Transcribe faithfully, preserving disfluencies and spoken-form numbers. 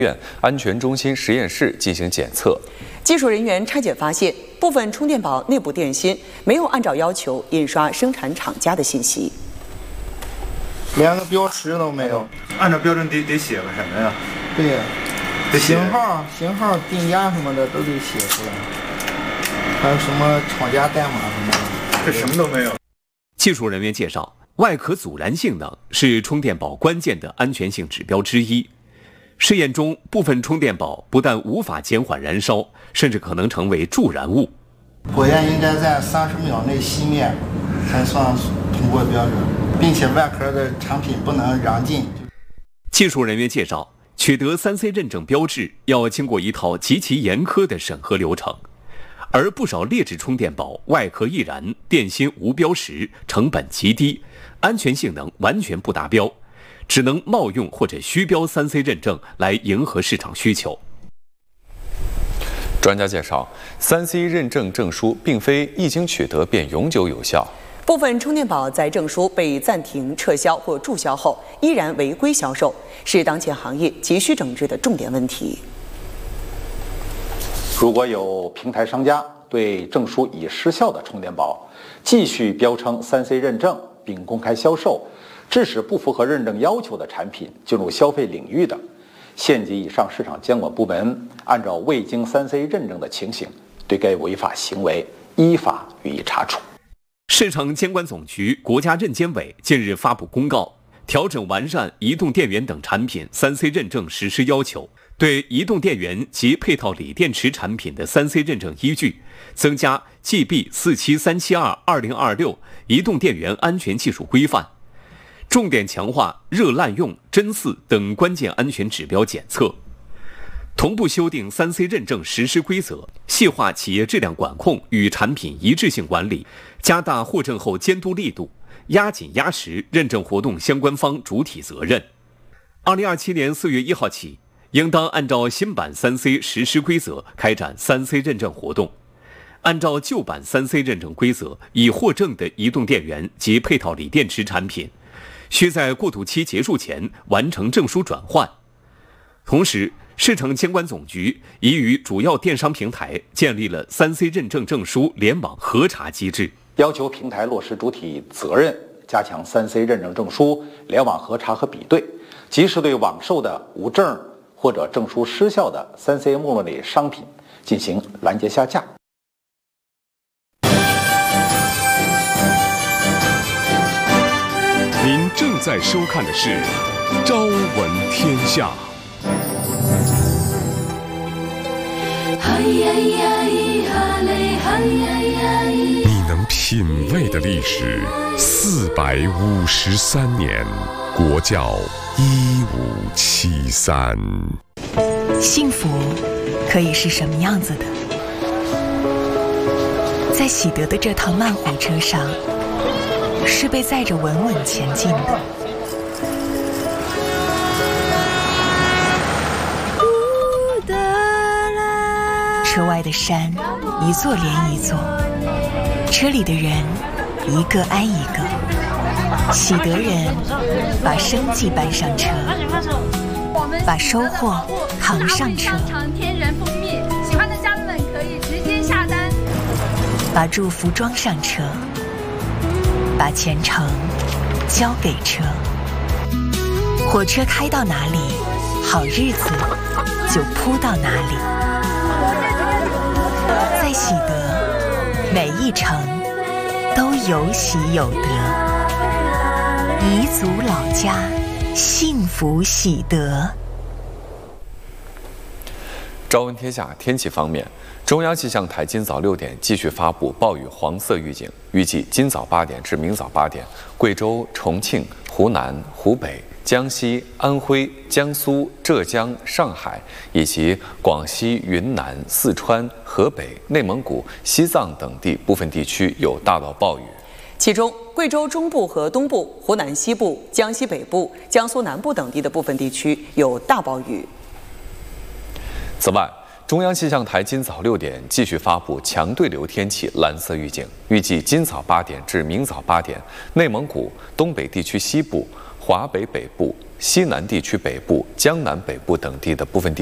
院安全中心实验室进行检测。 技术人员拆解发现，部分充电宝内部电芯没有按照要求印刷生产厂家的信息， 连个标识都没有。 按照标准得得写个什么呀？ 对呀，型号、型号、定价什么的都得写出来，还有什么厂家代码什么的， 这什么都没有。 技术人员介绍，外壳阻燃性能是充电宝关键的安全性指标之一。试验中，部分充电宝不但无法减缓燃烧，甚至可能成为助燃物。 火焰应该在三十秒内熄灭，才算通过标准，并且外壳的产品不能燃尽。 技术人员介绍，取得 三 C 认证标志要经过一套极其严苛的审核流程，而不少劣质充电宝外壳易燃、电芯无标识，成本极低，安全性能完全不达标，只能冒用或者虚标 三 C 认证来迎合市场需求。 专家介绍， 三 C 认证证书并非一经取得便永久有效。 部分充电宝在证书被暂停、撤销或注销后，依然违规销售，是当前行业急需整治的重点问题。 如果有平台商家对证书已失效的充电宝继续标称 三 C 认证并公开销售，致使不符合认证要求的产品进入消费领域的，县级以上市场监管部门按照未经 三 C 认证的情形，对该违法行为依法予以查处。 市场监管总局国家认监委近日发布公告，调整完善移动电源等产品 三 C 认证实施要求，对移动电源及配套锂电池产品的 三 C 认证依据增加 G B 四七三七二二零二六 移动电源安全技术规范，重点强化热滥用、真四等关键安全指标检测，同步修订 三 C 认证实施规则，细化企业质量管控与产品一致性管理，加大获证后监督力度，压紧压实认证活动相关方主体责任。二零二七年四月一号起，应当按照新版 三 C 实施规则开展 三 C 认证活动。按照旧版 三 C 认证规则，已获证的移动电源及配套锂电池产品，需在过渡期结束前完成证书转换。同时，市场监管总局已与主要电商平台建立了 三 C 认证证书联网核查机制， 要求平台落实主体责任，加强 三 C 认证证书联网核查和比对，及时对网售的无证或者证书失效的 三 C 目录类商品进行拦截下架。 您正在收看的是《朝闻天下》。你能品味的历史四百五十三年，国窖一五七三。 幸福可以是什么样子的？在喜得的这趟慢火车上，是被载着稳稳前进的。车外的山一座连一座，车里的人一个挨一个。喜得人把生计搬上车，把收获扛上车， 天然蜂蜜，喜欢的家人们可以直接下单。 把祝福装上车，把前程交给车。火车开到哪里，好日子就铺到哪里。在喜得，每一程都有喜有得。彝族老家，幸福喜得。 朝闻天下天气方面，中央气象台今早六点继续发布暴雨黄色预警，预计今早八点至明早八点，贵州、重庆、湖南、湖北、江西、安徽、江苏、浙江、上海以及广西、云南、四川、河北、内蒙古、西藏等地部分地区有大到暴雨。 其中，贵州中部和东部、湖南西部、江西北部、江苏南部等地的部分地区有大暴雨。 此外，中央气象台今早六点继续发布强对流天气蓝色预警，预计今早八点至明早八点，内蒙古、东北地区西部、华北北部、 西南地区北部、江南北部等地的部分地。